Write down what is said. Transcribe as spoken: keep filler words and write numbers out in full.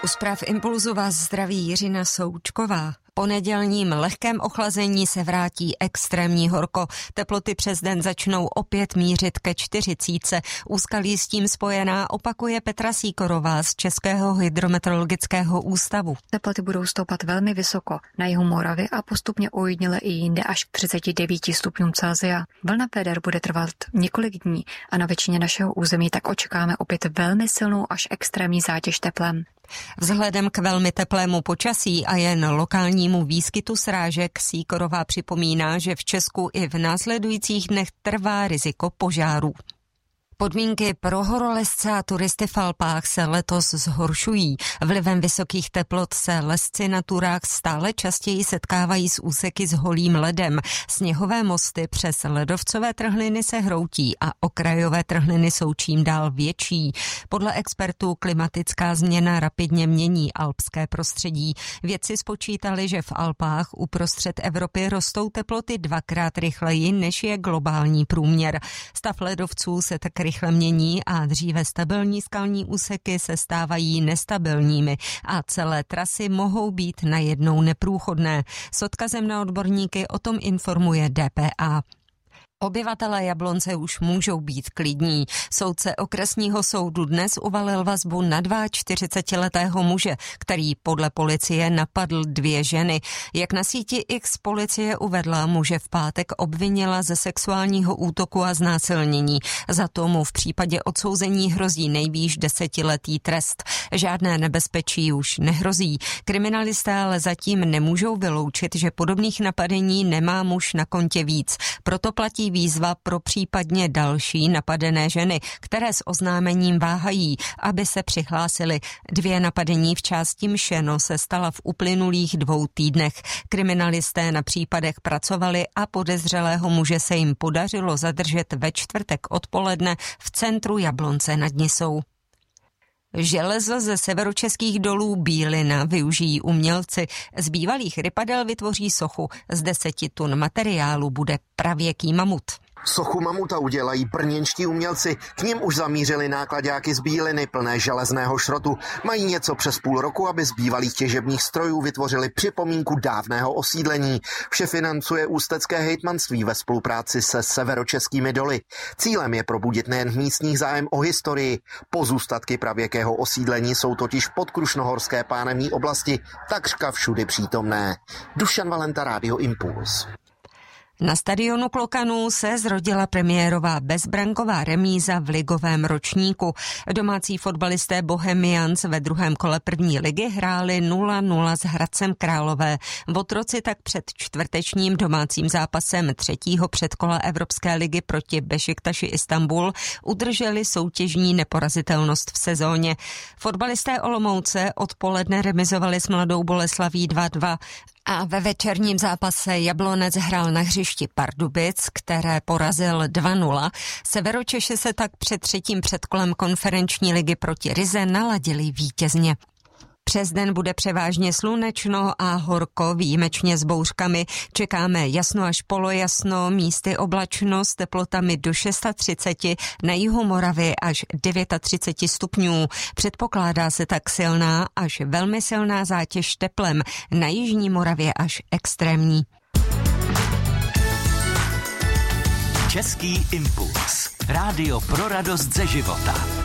U zpráv Impulzu vás zdraví Jiřina Součková. Po nedělním lehkém ochlazení se vrátí extrémní horko. Teploty přes den začnou opět mířit ke čtyřicítce. Úskalí s tím spojená, opakuje Petra Sýkorová z Českého hydrometeorologického ústavu. Teploty budou stoupat velmi vysoko na jihu Moravy a postupně ojediněle i jinde až k třiceti devíti stupňům Celsia. Vlna Péder bude trvat několik dní a na většině našeho území tak očekáváme opět velmi silnou až extrémní zátěž teplem. Vzhledem k velmi teplému počasí a jen lokálnímu výskytu srážek Sýkorová připomíná, že v Česku i v následujících dnech trvá riziko požárů. Podmínky pro horolezce a turisty v Alpách se letos zhoršují. Vlivem vysokých teplot se lezci na turách stále častěji setkávají s úseky s holým ledem. Sněhové mosty přes ledovcové trhliny se hroutí a okrajové trhliny jsou čím dál větší. Podle expertů klimatická změna rapidně mění alpské prostředí. Vědci spočítali, že v Alpách uprostřed Evropy rostou teploty dvakrát rychleji, než je globální průměr. Stav ledovců se tak rychle mění a dříve stabilní skalní úseky se stávají nestabilními a celé trasy mohou být najednou neprůchodné. S odkazem na odborníky o tom informuje D P A. Obyvatelé Jablonce už můžou být klidní. Soudce okresního soudu dnes uvalil vazbu na čtyřicetiletého muže, který podle policie napadl dvě ženy. Jak na síti X policie uvedla, muže v pátek obvinila ze sexuálního útoku a znásilnění. Za to mu v případě odsouzení hrozí nejvýš desetiletý trest. Žádné nebezpečí už nehrozí. Kriminalisté ale zatím nemůžou vyloučit, že podobných napadení nemá muž na kontě víc. Proto platí výzva pro případně další napadené ženy, které s oznámením váhají, aby se přihlásily. Dvě napadení v části Mšeno se stala v uplynulých dvou týdnech. Kriminalisté na případech pracovali a podezřelého muže se jim podařilo zadržet ve čtvrtek odpoledne v centru Jablonce nad Nisou. Železo ze severočeských dolů Bílina využijí umělci. Z bývalých rypadel vytvoří sochu. Z deseti tun materiálu bude pravěký mamut. Sochu mamuta udělají brněnští umělci. K nim už zamířili náklaďáky z Bíliny plné železného šrotu. Mají něco přes půl roku, aby z bývalých těžebních strojů vytvořili připomínku dávného osídlení. Vše financuje ústecké hejtmanství ve spolupráci se severočeskými doly. Cílem je probudit nejen v místních zájem o historii. Pozůstatky pravěkého osídlení jsou totiž v podkrušnohorské pánemní oblasti takřka všudy přítomné. Dušan Valenta, Rádio Impuls. Na stadionu Klokanů se zrodila premiérová bezbranková remíza v ligovém ročníku. Domácí fotbalisté Bohemians ve druhém kole první ligy hráli nula nula s Hradcem Králové. Votroci tak před čtvrtečním domácím zápasem třetího předkola Evropské ligy proti Bešiktaši Istanbul udrželi soutěžní neporazitelnost v sezóně. Fotbalisté Olomouce odpoledne remizovali s Mladou Boleslaví dva dva. A ve večerním zápase Jablonec hrál na hřišti Pardubic, které porazil dva nula. Severočeši se tak před třetím předkolem konferenční ligy proti Rize naladili vítězně. Přes den bude převážně slunečno a horko, výjimečně s bouřkami. Čekáme jasno až polojasno, místy oblačno s teplotami do třicet šest, na jihu Moravy až třicet devět stupňů. Předpokládá se tak silná až velmi silná zátěž teplem, na jižní Moravě až extrémní. Český impuls. Rádio pro radost ze života.